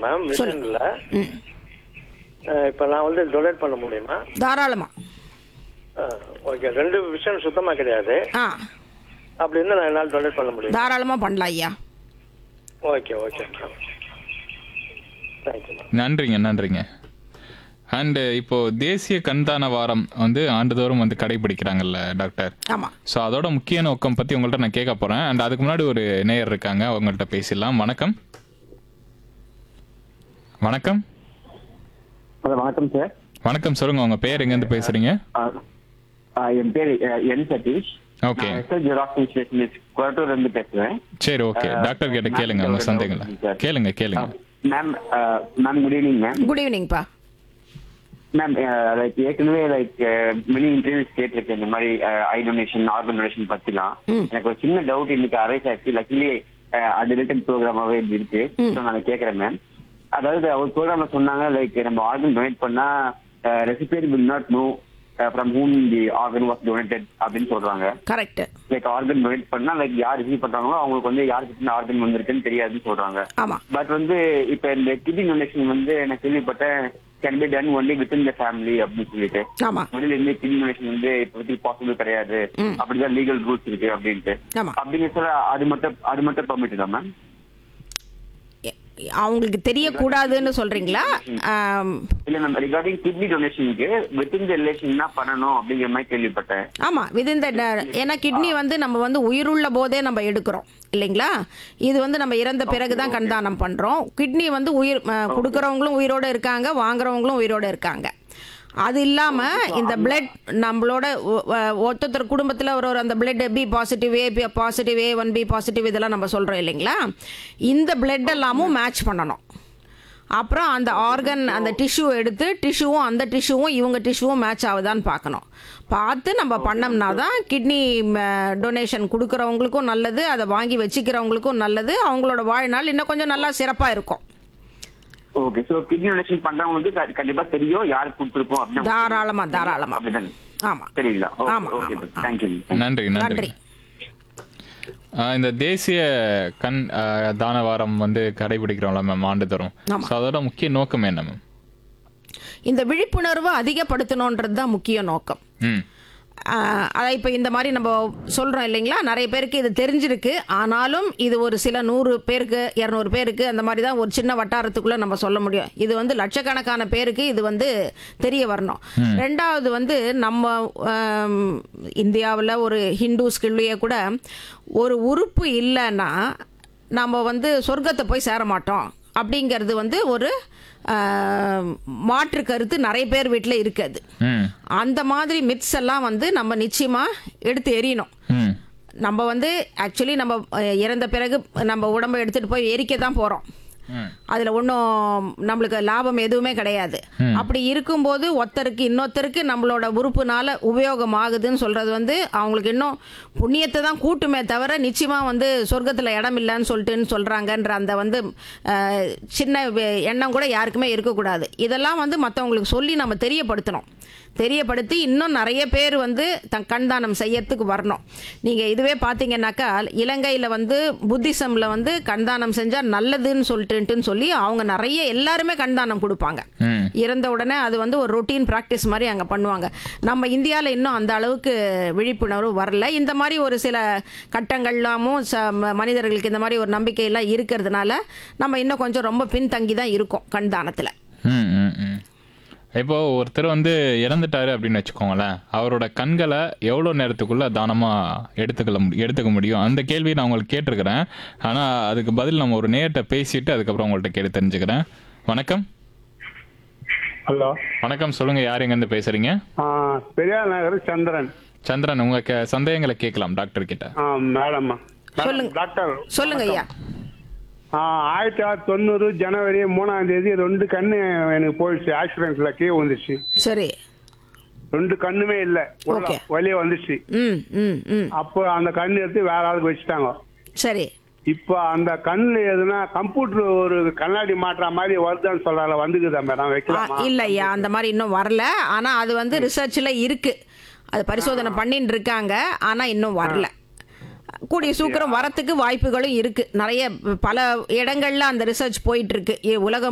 Ma'am. சொல்லு. விஷயம் இல்ல. ம். இப்போ நான் வந்து டொனேட் பண்ண முடியுமா? தாராளமா. ஓகே. 2 விஷயம் சுத்தமா கிடையாது. ஆ, அப்படி இருந்தா நான் என்னால் டொனேட் பண்ண முடியும். தாராளமா பண்ணலாம் ஐயா. Okay okay ma'am. Thank you ma'am. நன்றிங்க. அண்ட் இப்போ தேசிய கண்தான வாரம் வந்து ஆண்டுதோறும் வந்து கடைபிடிக்கிறாங்கல்ல டாக்டர். ஆமா. ஸோ அதோட முக்கிய நோக்கம் பற்றி உங்கள்கிட்ட நான் கேட்க போகிறேன். அண்ட் அதுக்கு முன்னாடி ஒரு நேயர் இருக்காங்க, அவங்கள்ட்ட பேசிடலாம். வணக்கம். வணக்கம். ஹலோ, வணக்கம் சார். வணக்கம், சொல்லுங்க உங்க பேர், எங்கேருந்து பேசுறீங்க? என் பேர் என் சதீஷ். ஓகே. ஜெராக்ஸ் ஸ்பெஷலிஸ்ட் கோயம்புத்தூர்ல இருந்து பேசுறேன். சரி, ஓகே. டாக்டர் கிட்ட கேளுங்க உங்க சந்தேகங்களை. கேளுங்க. Ma'am good evening ma'am. Good ஈவினிங்ப்பா. Ma'am like ஏற்கனவே மினி இன்டர்வியூஸ் கேட்டிருக்கேன் இந்த மாதிரி ஐ டொனேஷன், ஆர்கன் டொனேஷன் பத்திலாம். எனக்கு ஒரு சின்ன டவுட் இன்னைக்கு அரைஸ் ஆச்சு. லக்கிலி அது ரிலேட்டட் ப்ரோக்ராமாவே இருக்கு. ஸோ நான் கேட்கறேன் மேம். அதாவது ஒரு ப்ரோக்ராம்ல சொன்னாங்க லைக் நம்ம ஆர்கன் டொனேட் பண்ணா recipient will not know from whom the organ was donated அப்படின்னு சொல்றாங்க. கரெக்ட். லைக் ஆர்கன் டொனேட் பண்ணா லைக் யார் ரிசீவ் பண்றாங்களோ அவங்களுக்கு வந்து யாருக்கு ஆர்கன் வந்திருக்குன்னு தெரியாதுன்னு சொல்றாங்க. ஆமா. பட் வந்து இப்ப இந்த கிட்னி டொனேஷன் வந்து நான் கேள்விப்பட்டேன் can be done only within the family அப்படின்னு சொல்லிட்டு. ஆமா. முதல்ல இருந்து கிட்னி டொனேஷன் வந்து இப்போதைக்கு பாசிபிள் கிடையாது, அப்படிதான் லீகல் ரூல்ஸ் இருக்கு அப்படின்ட்டு. ஆமா. அப்படிங்கிற சொல்ல அது மட்டும் பர்மிட் தான் மேம்? அவங்களுக்கு தெரியக்கூடாதுன்னு சொல்றீங்களா? இல்ல ma'am, regarding kidney டொனேஷனுக்கு within the relation தான் பண்ணணும் அப்படிங்கிற மாதிரி கேள்விப்பட்டேன். ஆமா, விதின் த ஏன்னா கிட்னி வந்து நம்ம வந்து உயிருள்ள போதே நம்ம எடுக்கிறோம் இல்லைங்களா? இது வந்து நம்ம இறந்த பிறகுதான் கண்தானம் பண்றோம். கிட்னி வந்து உயிர் கொடுக்கறவங்களும் உயிரோட இருக்காங்க, வாங்குறவங்களும் உயிரோட இருக்காங்க. அது இல்லாம இந்த பிளட் நம்மளோட ஒருத்தர் குடும்பத்தில் ஒரு அந்த blood B positive, A positive, A1B positive இதெல்லாம் நம்ம சொல்றோம் இல்லைங்களா? இந்த பிளட் எல்லாமும் மேட்ச் பண்ணணும். அப்புறம் அந்த ஆர்கன், அந்த டிஷ்யூ எடுத்து டிஷ்யூவும் அந்த டிஷ்யூவும் இவங்க டிஷ்யூவும் மேட்ச் ஆகுதான்னு பார்க்கணும். பார்த்து நம்ம பண்ணோம்னா தான் கிட்னி டொனேஷன் கொடுக்குறவங்களுக்கும் நல்லது, அதை வாங்கி வச்சுக்கிறவங்களுக்கும் நல்லது, அவங்களோட வாழ்நாள் இன்னும் கொஞ்சம் நல்லா சிறப்பாக இருக்கும். ஓகே. சோ கிட்னி டொனேஷன் பண்றவங்களுக்கு கண்டிப்பா தெரியும் யாருக்கு கொடுத்துருக்கோம் அப்படின்னு. தாராளமா. அப்படிதான். ஆமா. சரிங்களா? ஆமா. ஓகே. தேங்க்யூ. நன்றி. இந்த தேசிய கண் தான வாரம் வந்து கடைபிடிக்கிறோம்ல மேம் ஆண்டுதோறும். ஆமா. ஸோ அதோட முக்கிய நோக்கம் என்ன மேம்? இந்த விழிப்புணர்வை அதிகப்படுத்தணுன்றது தான் முக்கிய நோக்கம். அதை இப்போ இந்த மாதிரி நம்ம சொல்கிறோம் இல்லைங்களா? நிறைய பேருக்கு இது தெரிஞ்சிருக்கு. ஆனாலும் இது ஒரு சில 100 பேருக்கு 200 பேருக்கு அந்த மாதிரி தான் ஒரு சின்ன வட்டாரத்துக்குள்ளே நம்ம சொல்ல முடியும். இது வந்து லட்சக்கணக்கான பேருக்கு இது வந்து தெரிய வரணும். ரெண்டாவது வந்து நம்ம இந்தியாவில் ஒரு ஹிந்துஸ்குள்ளேயே கூட ஒரு உறுப்பு இல்லைன்னா நம்ம வந்து சொர்க்கத்தை போய் சேர மாட்டோம் அப்படிங்கிறது வந்து ஒரு மாற்று கருத்து நிறைய பேர் வீட்டில் இருக்குது. அந்த மாதிரி மித்ஸ் எல்லாம் வந்து நம்ம நிச்சயமா எடுத்து எறியணும். நம்ம வந்து ஆக்சுவலி நம்ம இறந்த பிறகு நம்ம உடம்பை எடுத்துட்டு போய் எரிக்க தான் போறோம். அதுல ஒன்றும் நம்மளுக்கு லாபம் எதுவுமே கிடையாது. அப்படி இருக்கும்போது ஒருத்தருக்கு இன்னொருத்தருக்கு நம்மளோட உறுப்புனால உபயோகம் ஆகுதுன்னு சொல்றது வந்து அவங்களுக்கு இன்னும் புண்ணியத்தை தான் கூட்டுமே தவிர நிச்சயமா வந்து சொர்க்கத்துல இடம் இல்லைன்னு சொல்லிட்டுன்னு சொல்றாங்கன்ற அந்த வந்து சின்ன எண்ணம் கூட யாருக்குமே இருக்கக்கூடாது. இதெல்லாம் வந்து மற்றவங்களுக்கு சொல்லி நம்ம தெரியப்படுத்தி இன்னும் நிறைய பேர் வந்து கண்தானம் செய்யறதுக்கு வரணும். நீங்கள் இதுவே பார்த்தீங்கன்னாக்கா இலங்கையில் வந்து புத்திசமில் வந்து கண்தானம் செஞ்சால் நல்லதுன்னு சொல்லிட்டுன்னு சொல்லி அவங்க நிறைய எல்லாருமே கண்தானம் கொடுப்பாங்க. இறந்த உடனே அது வந்து ஒரு ரொட்டீன் ப்ராக்டிஸ் மாதிரி அங்கே பண்ணுவாங்க. நம்ம இந்தியாவில் இன்னும் அந்த அளவுக்கு விழிப்புணர்வு வரல. இந்த மாதிரி ஒரு சில கட்டங்கள்லாமும் மனிதர்களுக்கு இந்த மாதிரி ஒரு நம்பிக்கையெல்லாம் இருக்கிறதுனால நம்ம இன்னும் கொஞ்சம் ரொம்ப பின்தங்கி தான் இருக்கோம் கண்தானத்தில். இப்போ ஒருத்தர் வந்து இறந்துட்டாரு அப்படின்னு வச்சுக்கோங்களேன், அவரோட கண்களை எவ்வளோ நேரத்துக்குள்ள தானமா எடுத்துக்க முடியும்? அந்த கேள்வியை நான் உங்களுக்கு கேட்டிருக்கிறேன். ஆனால் அதுக்கு பதில் நம்ம ஒரு நேரத்தை பேசிட்டு அதுக்கப்புறம் உங்கள்கிட்ட கேட்டு தெரிஞ்சுக்கிறேன். வணக்கம். ஹலோ, வணக்கம். சொல்லுங்க, யார் எங்கேருந்து பேசுறீங்க? பெரியார் நகர் சந்திரன். உங்க சந்தேகங்களை கேட்கலாம் டாக்டர் கிட்ட. மேடம் சொல்லுங்க டாக்டர். சொல்லுங்க ஐயா. 1990 ஜனவரி 3ஆம் தேதி 2 கண்ணு எனக்கு போயிடுச்சு. ஆக்சிடென்ட்ல கீழே வந்துச்சு. சரி. 2 கண்ணுமே இல்ல, வெளியே வந்துச்சு. அப்போ அந்த கண்ணு எடுத்து வேற ஆளுக்கு வச்சுட்டாங்க. சரி. இப்போ அந்த கண்ணு எதுனா கம்ப்யூட்டர் ஒரு கண்ணாடி மாற்ற மாதிரி வருதுன்னு சொல்றாங்க, வந்துக்குதா மேடம்? வைக்கலாமா? இல்ல ஐயா, அந்த மாதிரி இன்னும் வரல. ஆனா அது வந்து ரிசர்ச்ல இருக்கு, அது பரிசோதனை பண்ணிட்டு இருக்காங்க. ஆனா இன்னும் வரல. கூடிய சீக்கிரம் வரத்துக்கு வாய்ப்புகளும் இருக்கு. நிறைய பல இடங்கள்ல அந்த ரிசர்ச் போயிட்டு இருக்கு. உலகம்